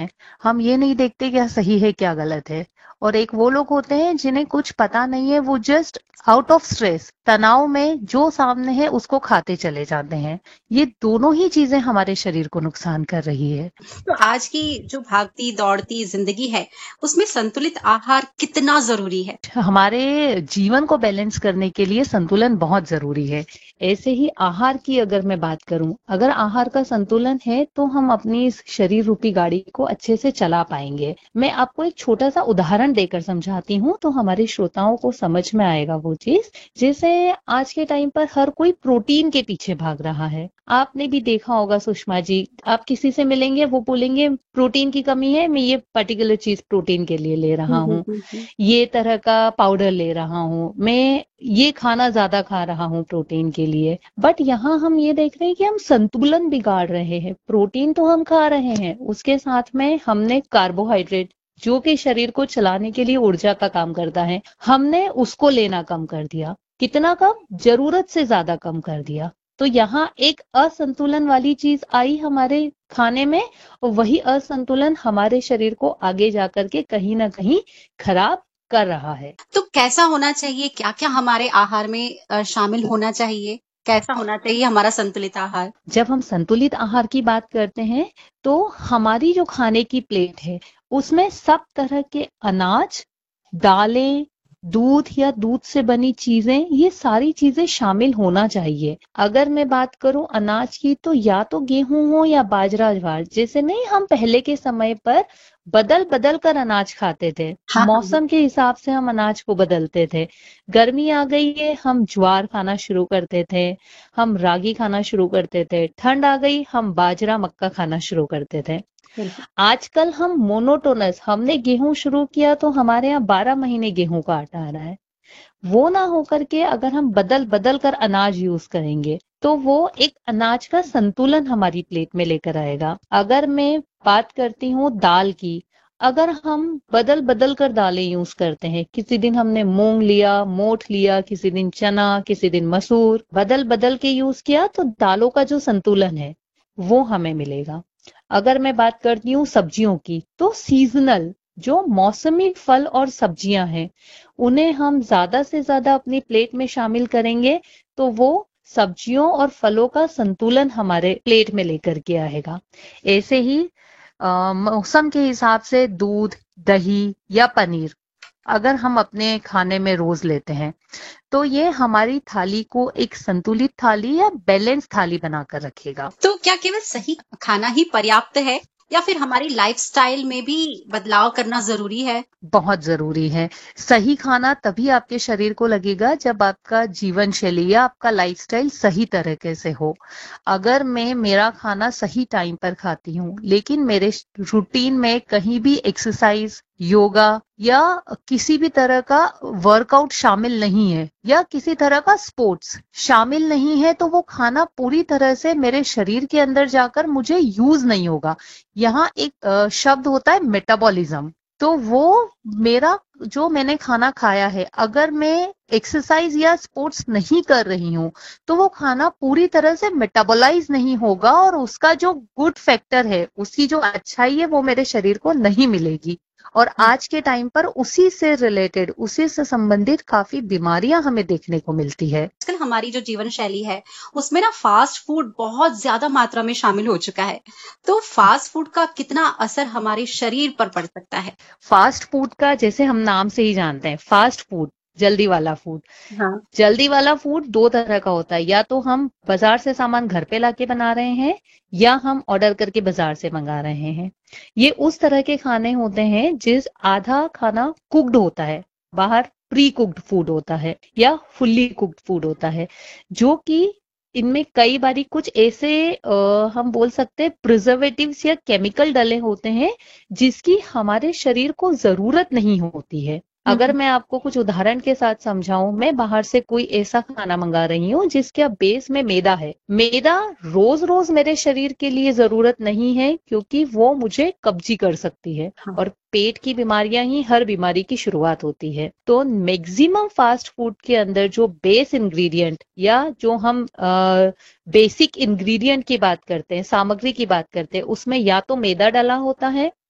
हैं। हम ये नहीं देखते क्या सही है क्या गलत है। और एक वो लोग होते हैं जिन्हें कुछ पता नहीं है, वो जस्ट आउट ऑफ स्ट्रेस, तनाव में जो सामने है उसको खाते चले जाते हैं। ये दोनों ही चीजें हमारे शरीर को नुकसान कर रही है। तो आज की जो भागती दौड़ती जिंदगी है, उसमें संतुलित आहार कितना जरूरी है? हमारे जीवन को बैलेंस करने के लिए संतुलन बहुत जरूरी है। ऐसे ही आहार की अगर मैं बात करूं, अगर आहार का संतुलन है तो हम अपनी इस शरीर रूपी गाड़ी को अच्छे से चला पाएंगे। मैं आपको एक छोटा सा उदाहरण देकर समझाती हूँ तो हमारे श्रोताओं को समझ में आएगा वो चीज। जैसे आज के टाइम पर हर कोई प्रोटीन के पीछे भाग रहा है। आपने भी देखा होगा सुषमा जी, आप किसी से मिलेंगे वो बोलेंगे प्रोटीन की कमी है, मैं ये पर्टिकुलर चीज प्रोटीन के लिए ले रहा हूँ, हम्म। ये तरह का पाउडर ले रहा हूँ, मैं ये खाना ज्यादा खा रहा हूँ प्रोटीन के लिए। बट यहाँ हम ये देख रहे हैं कि हम संतुलन बिगाड़ रहे हैं। प्रोटीन तो हम खा रहे हैं, उसके साथ में हमने कार्बोहाइड्रेट, जो कि शरीर को चलाने के लिए ऊर्जा का काम करता है, हमने उसको लेना कम कर दिया। कितना कम? जरूरत से ज्यादा कम कर दिया। तो यहाँ एक असंतुलन वाली चीज आई हमारे खाने में, और वही असंतुलन हमारे शरीर को आगे जाकर के कहीं ना कहीं खराब कर रहा है। तो कैसा होना चाहिए? क्या-क्या हमारे आहार में शामिल होना चाहिए? कैसा होना चाहिए हमारा संतुलित आहार? जब हम संतुलित आहार की बात करते हैं तो हमारी जो खाने की प्लेट है उसमें सब तरह के अनाज, दालें, दूध या दूध से बनी चीजें, ये सारी चीजें शामिल होना चाहिए। अगर मैं बात करूं अनाज की तो या तो गेहूं हो या बाजरा ज्वार, जैसे नहीं हम पहले के समय पर बदल बदल कर अनाज खाते थे। हाँ, हाँ। मौसम के हिसाब से हम अनाज को बदलते थे। गर्मी आ गई है, हम ज्वार खाना शुरू करते थे, हम रागी खाना शुरू करते थे। ठंड आ गई, हम बाजरा मक्का खाना शुरू करते थे। बिल्कुल। आजकल हम मोनोटोनस, हमने गेहूं शुरू किया तो हमारे यहाँ 12 महीने गेहूं का आटा आ रहा है। वो ना होकर के अगर हम बदल बदल कर अनाज यूज करेंगे तो वो एक अनाज का संतुलन हमारी प्लेट में लेकर आएगा। अगर मैं बात करती हूँ दाल की, अगर हम बदल बदल कर दालें यूज करते हैं, किसी दिन हमने मूंग लिया, मोठ लिया, किसी दिन चना, किसी दिन मसूर, बदल बदल के यूज किया तो दालों का जो संतुलन है वो हमें मिलेगा। अगर मैं बात करती हूँ सब्जियों की तो सीजनल जो मौसमी फल और सब्जियां हैं उन्हें हम ज्यादा से ज्यादा अपनी प्लेट में शामिल करेंगे तो वो सब्जियों और फलों का संतुलन हमारे प्लेट में लेकर के आएगा। ऐसे ही मौसम के हिसाब से दूध, दही या पनीर अगर हम अपने खाने में रोज लेते हैं तो ये हमारी थाली को एक संतुलित थाली या बैलेंस थाली बनाकर रखेगा। तो क्या केवल सही खाना ही पर्याप्त है या फिर हमारी लाइफस्टाइल में भी बदलाव करना जरूरी है? बहुत जरूरी है। सही खाना तभी आपके शरीर को लगेगा जब आपका जीवन शैली या आपका लाइफस्टाइल सही तरीके से हो। अगर मैं मेरा खाना सही टाइम पर खाती हूँ लेकिन मेरे रूटीन में कहीं भी एक्सरसाइज, योगा या किसी भी तरह का वर्कआउट शामिल नहीं है या किसी तरह का स्पोर्ट्स शामिल नहीं है तो वो खाना पूरी तरह से मेरे शरीर के अंदर जाकर मुझे यूज नहीं होगा। यहाँ एक शब्द होता है मेटाबॉलिज्म। तो वो मेरा जो मैंने खाना खाया है, अगर मैं एक्सरसाइज या स्पोर्ट्स नहीं कर रही हूँ तो वो खाना पूरी तरह से मेटाबोलाइज नहीं होगा और उसका जो गुड फैक्टर है, उसकी जो अच्छाई है वो मेरे शरीर को नहीं मिलेगी। और आज के टाइम पर उसी से रिलेटेड, उसी से संबंधित काफी बीमारियां हमें देखने को मिलती है। आजकल हमारी जो जीवन शैली है उसमें ना फास्ट फूड बहुत ज्यादा मात्रा में शामिल हो चुका है। तो फास्ट फूड का कितना असर हमारे शरीर पर पड़ सकता है? फास्ट फूड का, जैसे हम नाम से ही जानते हैं, फास्ट फूड, जल्दी वाला फूड। हाँ। जल्दी वाला फूड दो तरह का होता है, या तो हम बाजार से सामान घर पे लाके बना रहे हैं या हम ऑर्डर करके बाजार से मंगा रहे हैं। ये उस तरह के खाने होते हैं जिस आधा खाना कुक्ड होता है, बाहर प्री कुक्ड फूड होता है या फुल्ली कुक्ड फूड होता है, जो कि इनमें कई बारी कुछ ऐसे हम बोल सकते हैं प्रिजर्वेटिव्स या केमिकल डले होते हैं जिसकी हमारे शरीर को जरूरत नहीं होती है। अगर मैं आपको कुछ उदाहरण के साथ समझाऊं, मैं बाहर से कोई ऐसा खाना मंगा रही हूँ जिसके बेस में मैदा है। मैदा रोज रोज मेरे शरीर के लिए जरूरत नहीं है क्योंकि वो मुझे कब्जी कर सकती है हाँ। और पेट की बीमारियां ही हर बीमारी की शुरुआत होती है। तो मैक्सिमम फास्ट फूड के अंदर जो बेस इंग्रेडिएंट या जो हम बेसिक इंग्रेडिएंट की बात करते हैं, सामग्री की बात करते हैं, उसमें या तो मैदा डाला होता है